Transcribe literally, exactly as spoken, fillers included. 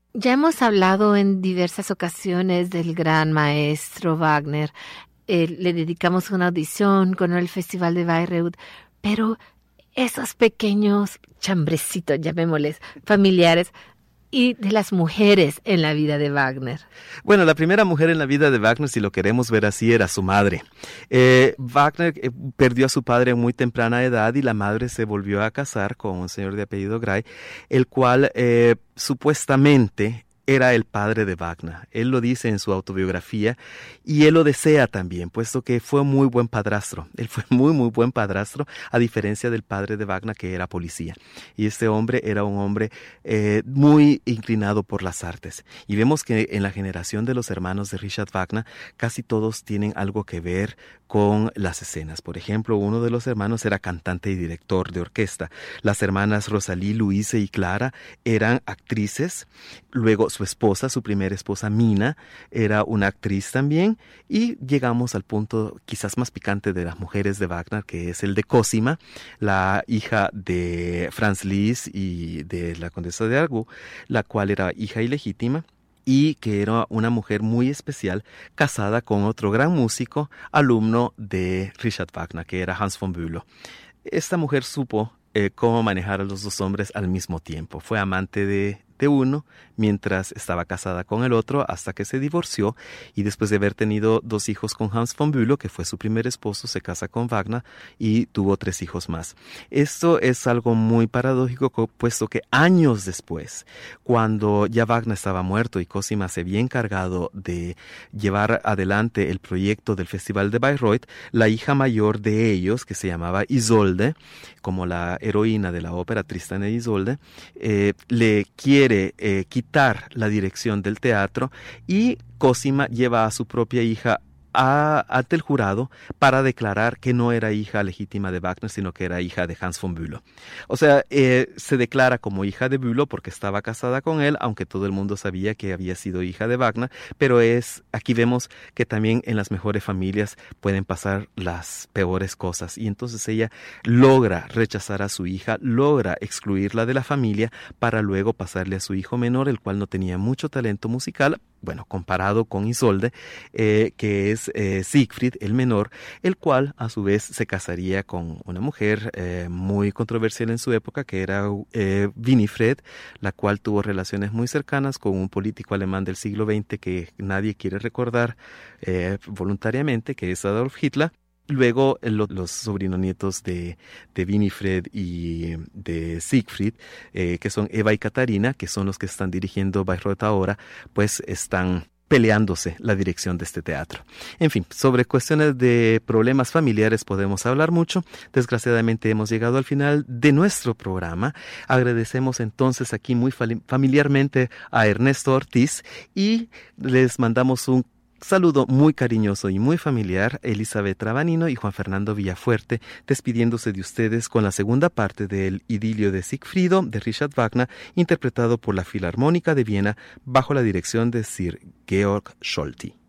Ya hemos hablado en diversas ocasiones del gran maestro Wagner. Eh, le dedicamos una audición con el Festival de Bayreuth, pero esos pequeños chambrecitos, llamémosles, familiares, y de las mujeres en la vida de Wagner. Bueno, la primera mujer en la vida de Wagner, si lo queremos ver así, era su madre. Eh, Wagner eh, perdió a su padre en muy temprana edad y la madre se volvió a casar con un señor de apellido Gray, el cual eh, supuestamente era el padre de Wagner. Él lo dice en su autobiografía y él lo desea también, puesto que fue muy buen padrastro. Él fue muy, muy buen padrastro, a diferencia del padre de Wagner, que era policía. Y este hombre era un hombre eh, muy inclinado por las artes. Y vemos que en la generación de los hermanos de Richard Wagner, casi todos tienen algo que ver con las escenas. Por ejemplo, uno de los hermanos era cantante y director de orquesta. Las hermanas Rosalie, Louise y Clara eran actrices. Luego su esposa, su primera esposa Mina, era una actriz también. Y llegamos al punto quizás más picante de las mujeres de Wagner, que es el de Cosima, la hija de Franz Liszt y de la condesa de Argou, la cual era hija ilegítima y que era una mujer muy especial, casada con otro gran músico, alumno de Richard Wagner, que era Hans von Bülow. Esta mujer supo eh, cómo manejar a los dos hombres al mismo tiempo. Fue amante de, de uno mientras estaba casada con el otro hasta que se divorció, y después de haber tenido dos hijos con Hans von Bülow, que fue su primer esposo, se casa con Wagner y tuvo tres hijos más. Esto es algo muy paradójico, puesto que años después, cuando ya Wagner estaba muerto y Cosima se había encargado de llevar adelante el proyecto del Festival de Bayreuth, la hija mayor de ellos, que se llamaba Isolde, como la heroína de la ópera Tristán e Isolde, eh, le quiere eh, quitar la dirección del teatro, y Cosima lleva a su propia hija A, ante el jurado para declarar que no era hija legítima de Wagner, sino que era hija de Hans von Bülow. O sea, eh, se declara como hija de Bülow porque estaba casada con él, aunque todo el mundo sabía que había sido hija de Wagner, pero es, aquí vemos que también en las mejores familias pueden pasar las peores cosas, y entonces ella logra rechazar a su hija, logra excluirla de la familia para luego pasarle a su hijo menor, el cual no tenía mucho talento musical, bueno, comparado con Isolde, eh, que es eh, Siegfried, el menor, el cual a su vez se casaría con una mujer eh, muy controversial en su época, que era eh, Winifred, la cual tuvo relaciones muy cercanas con un político alemán del siglo veinte que nadie quiere recordar eh, voluntariamente, que es Adolf Hitler. Luego lo, los sobrinos nietos de, de Winifred y de Siegfried, eh, que son Eva y Catarina, que son los que están dirigiendo Bayreuth ahora, pues están peleándose la dirección de este teatro. En fin, sobre cuestiones de problemas familiares podemos hablar mucho. Desgraciadamente hemos llegado al final de nuestro programa. Agradecemos entonces aquí muy familiarmente a Ernesto Ortiz y les mandamos un saludo muy cariñoso y muy familiar, Elizabeth Trabanino y Juan Fernando Villafuerte, despidiéndose de ustedes con la segunda parte del Idilio de Siegfriedo de Richard Wagner, interpretado por la Filarmónica de Viena bajo la dirección de Sir Georg Scholti.